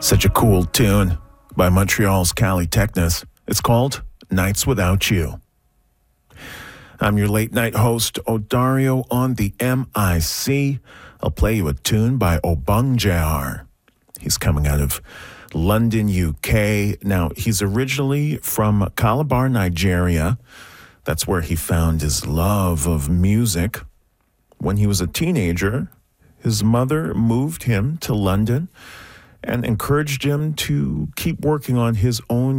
Such a cool tune by Montreal's Cali Technus. It's called Nights Without You. I'm your late night host, Odario, on the MIC. I'll play you a tune by Obung JR. He's coming out of London, UK. Now, he's originally from Calabar, Nigeria. That's where he found his love of music. When he was a teenager, his mother moved him to London and encouraged him to keep working on his own